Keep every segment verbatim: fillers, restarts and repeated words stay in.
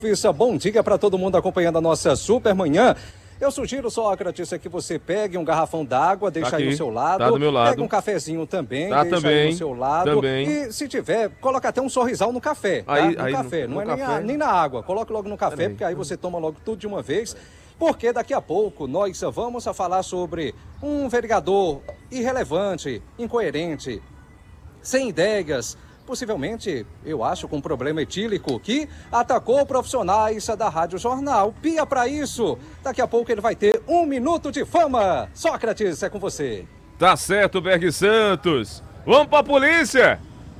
Bom dia para todo mundo acompanhando a nossa super manhã. Eu sugiro, Sócrates, que você pegue um garrafão d'água, deixa Tá aí aqui, do seu lado. tá do meu lado. Pegue um cafezinho também, Tá deixa também, aí do seu lado. também. E se tiver, coloca até um sorrisal no café, tá? Aí- no aí café, no- não no é nem, café? a- nem na água. Coloque logo no café, Peraí. porque aí você toma logo tudo de uma vez. Porque daqui a pouco nós vamos a falar sobre um vereador irrelevante, incoerente, sem ideias, possivelmente, eu acho, com problema etílico, que atacou profissionais da Rádio Jornal. Pia para isso. Daqui a pouco ele vai ter um minuto de fama. Sócrates, é com você. Tá certo, Berg Santos. Vamos pra polícia.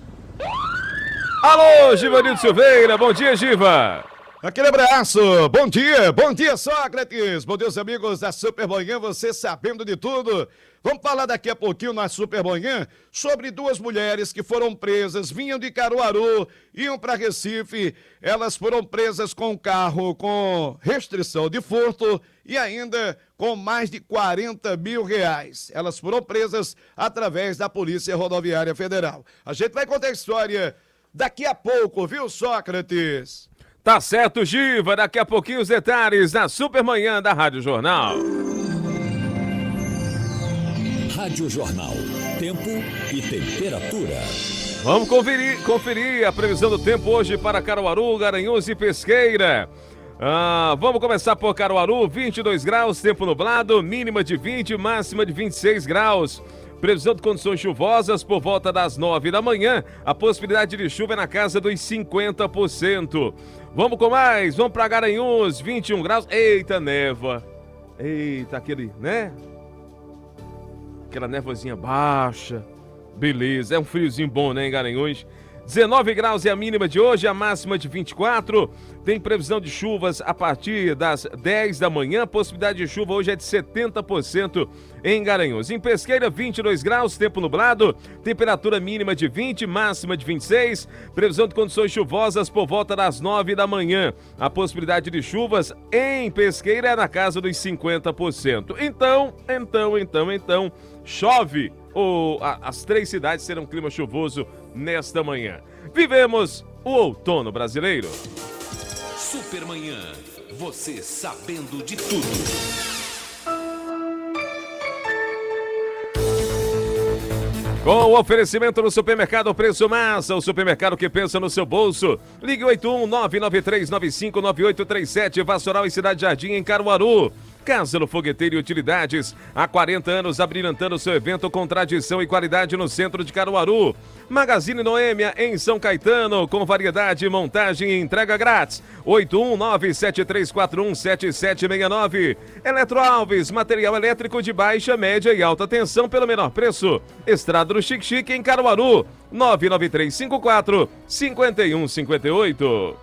Alô, Givanildo Silveira. Bom dia, Giva. Aquele abraço, bom dia, bom dia Sócrates, bom dia os amigos da Super Manhã, você sabendo de tudo. Vamos falar daqui a pouquinho na Super Manhã sobre duas mulheres que foram presas, vinham de Caruaru, iam para Recife, elas foram presas com um carro com restrição de furto e ainda com mais de quarenta mil reais. Elas foram presas através da Polícia Rodoviária Federal. A gente vai contar a história daqui a pouco, viu Sócrates? Tá certo, Giva. Daqui a pouquinho os detalhes da Supermanhã da Rádio Jornal. Rádio Jornal. Tempo e temperatura. Vamos conferir, conferir a previsão do tempo hoje para Caruaru, Garanhuns e Pesqueira. Ah, vamos começar por Caruaru, vinte e dois graus, tempo nublado, mínima de vinte, máxima de vinte e seis graus. Previsão de condições chuvosas por volta das nove da manhã. A possibilidade de chuva é na casa dos cinquenta por cento. Vamos com mais, vamos para Garanhuns, vinte e um graus. Eita, névoa. Eita, aquele, né? Aquela névoazinha baixa. Beleza, é um friozinho bom, né, em Garanhuns? dezenove graus é a mínima de hoje, a máxima de vinte e quatro. Tem previsão de chuvas a partir das dez da manhã. Possibilidade de chuva hoje é de setenta por cento em Garanhuns. Em Pesqueira, vinte e dois graus, tempo nublado. Temperatura mínima de vinte, máxima de vinte e seis. Previsão de condições chuvosas por volta das nove da manhã. A possibilidade de chuvas em Pesqueira é na casa dos cinquenta por cento. Então, então, então, então, chove. Ou a, as três cidades serão clima chuvoso nesta manhã. Vivemos o outono brasileiro. Supermanhã. Você sabendo de tudo. Com o oferecimento no Supermercado Preço Massa, o supermercado que pensa no seu bolso. Ligue oito um nove nove três nove cinco nove oito três sete, Vassoural e Cidade Jardim em Caruaru. Casa do Fogueteiro e Utilidades, há quarenta anos abrilhantando seu evento com tradição e qualidade no centro de Caruaru. Magazine Noêmia em São Caetano, com variedade, montagem e entrega grátis. oito um nove sete três quatro um sete sete seis nove. Eletro Alves, material elétrico de baixa, média e alta tensão pelo menor preço. Estrada do Chique Chique em Caruaru, nove nove três cinco quatro cinco um cinco oito.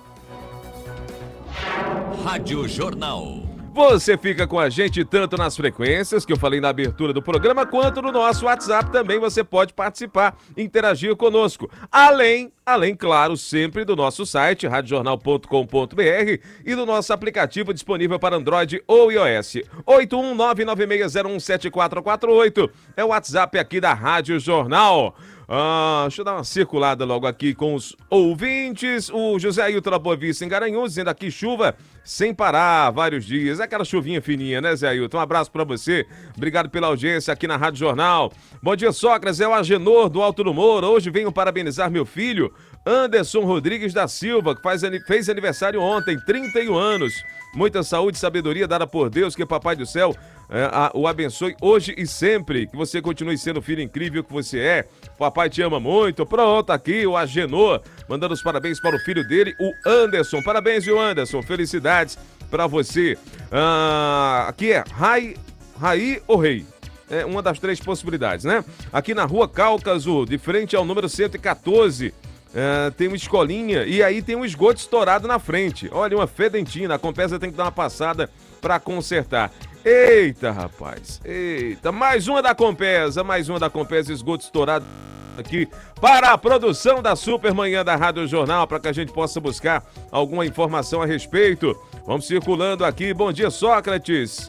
Rádio Jornal. Você fica com a gente tanto nas frequências, que eu falei na abertura do programa, quanto no nosso WhatsApp também você pode participar, interagir conosco. Além, além, claro, sempre do nosso site, rádio jornal ponto com ponto b r e do nosso aplicativo disponível para Android ou iOS. oito um nove nove seis zero um sete quatro quatro oito é o WhatsApp aqui da Rádio Jornal. Ah, deixa eu dar uma circulada logo aqui com os ouvintes. O José Ailton da Boa Vista em Garanhuns, dizendo aqui chuva sem parar, vários dias. É aquela chuvinha fininha, né, Zé Ailton? Um abraço pra você. Obrigado pela audiência aqui na Rádio Jornal. Bom dia, Sócrates. É o Agenor do Alto do Moura. Hoje venho parabenizar meu filho, Anderson Rodrigues da Silva, que faz, fez aniversário ontem, trinta e um anos. Muita saúde e sabedoria dada por Deus, que Papai do Céu é, a, o abençoe hoje e sempre. Que você continue sendo o filho incrível que você é. Papai te ama muito. Pronto, aqui o Agenor, mandando os parabéns para o filho dele, o Anderson. Parabéns, viu, Anderson? Felicidades para você. Ah, aqui é Rai, Rai ou Rei? É uma das três possibilidades, né? Aqui na Rua Cáucaso, de frente ao número cento e quatorze. Uh, tem uma escolinha e aí tem um esgoto estourado na frente. Olha, uma fedentina. A Compesa tem que dar uma passada para consertar. Eita, rapaz. Eita, mais uma da Compesa, mais uma da Compesa, esgoto estourado aqui para a produção da Supermanhã da Rádio Jornal, para que a gente possa buscar alguma informação a respeito. Vamos circulando aqui. Bom dia, Sócrates.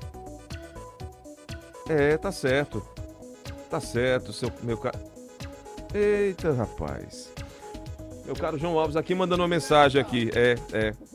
É, tá certo. Tá certo, seu meu cara. Eita, rapaz. Meu caro João Alves aqui mandando uma mensagem aqui. É, é.